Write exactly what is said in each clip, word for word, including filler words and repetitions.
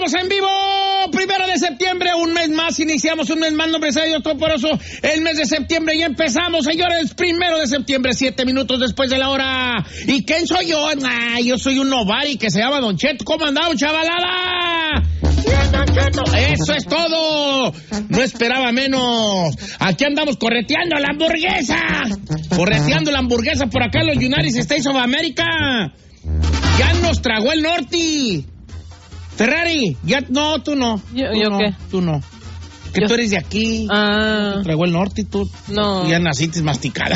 Estamos en vivo, primero de septiembre, un mes más, iniciamos un mes más, nombre sea Dios Todopoderoso, el mes de septiembre y empezamos, señores, primero de septiembre, siete minutos después de la hora. ¿Y quién soy yo? Ah, yo soy un nobody que se llama Don Cheto. ¿Cómo andamos, chavalada? Bien, Don Cheto. Eso es todo. No esperaba menos. Aquí andamos correteando la hamburguesa. Correteando la hamburguesa por acá en los United States of America. Ya nos tragó el norte. Ferrari, ya, no, tú no. ¿Yo, tú yo no, qué? Tú no. Que Yo... tú eres de aquí. Ah. Te tragó el norte y tú. No. Tú ya naciste masticada.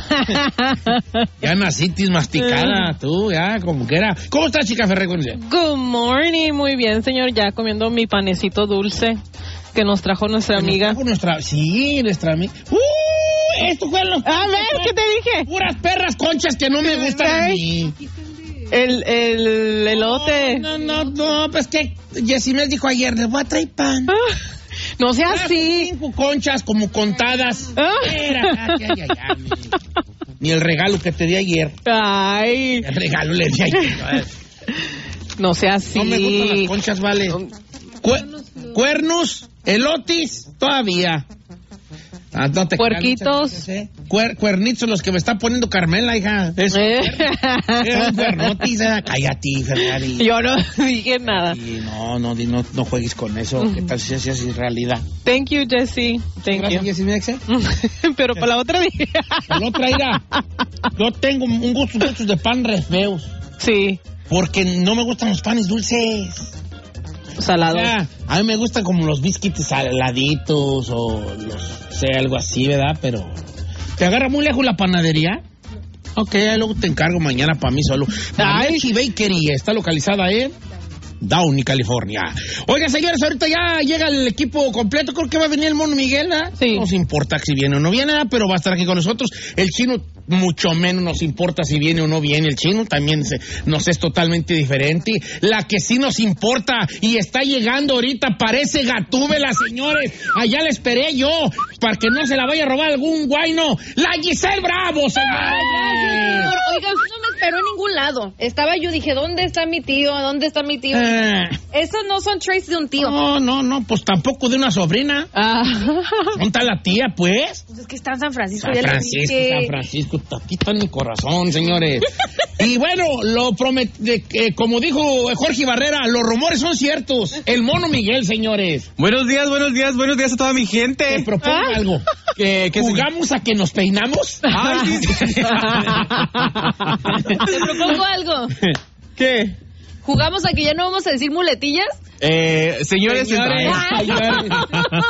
Ya naciste masticada, tú, ya, como que era. ¿Cómo estás, chica Ferrari? Good morning, muy bien, señor. Ya comiendo mi panecito dulce que nos trajo nuestra Que amiga. Nos trajo nuestra, sí, nuestra amiga. ¡Uh! Esto fue lo. A ver, ¿qué te dije? Puras perras conchas que no me gustan a mí. El, el elote. No, no, no, no, pues que Yesimel dijo ayer, le voy a traer pan. Ah, no sea así. Cinco conchas como contadas. Ah. Era, ay, ay, ay, ni el regalo que te di ayer. Ay. El regalo le di ayer. No sea así. No me gustan las conchas, vale. Cu- cuernos, elotis, todavía. Ah, no te Puerquitos. creas, no sé. Cuer, cuernitos los que me está poniendo Carmela, hija. Es, Eh. es un cuernotis, eh. Cállate, Ferrari. Yo no dije nada. Y no, no, no, no juegues con eso. ¿Qué tal si es en realidad? Thank you, Jesse. Thank Gracias, you. Jessy Mexe. Pero para la otra dije. La otra ira. Yo tengo un gusto, gustos de pan re feos. Sí, Porque no me gustan los panes dulces. salado. O sea, a mí me gustan como los biscuits saladitos o los, sé, algo así, ¿verdad? Pero, ¿te agarra muy lejos la panadería? Ok, luego te encargo mañana para mí solo. Mariachi Bakery está localizada en Downey, California. Oiga, señores, ahorita ya llega el equipo completo. Creo que va a venir el Mono Miguel, ¿verdad? Sí. No nos importa si viene o no viene, ¿verdad? Pero va a estar aquí con nosotros. El Chino, mucho menos nos importa si viene o no viene. El Chino también se, nos es totalmente diferente. La que sí nos importa y está llegando ahorita parece Gatúbela, señores. Allá la esperé yo para que no se la vaya a robar algún guayno. La Giselle Bravo, señores. Señor, oiga, usted no me esperó en ningún lado. Estaba yo, dije, ¿dónde está mi tío? ¿Dónde está mi tío? Eh, Esos no son traits de un tío. no, no, no, pues tampoco de una sobrina. Ah. ¿Dónde está la tía, pues? Pues es que está en San Francisco. San ya le Francisco, dije. San Francisco, aquí está en mi corazón, señores. Y bueno, lo promet de, eh, como dijo Jorge Barrera, los rumores son ciertos. El Mono Miguel, señores. Buenos días, buenos días, buenos días a toda mi Te gente. propongo Ah. algo. Que, que ¿Jugamos a que nos peinamos? Ay, sí, sí. Te propongo algo. ¿Qué? ¿Jugamos a que ya no vamos a decir muletillas? Eh, señores, Señores, Ay, señores.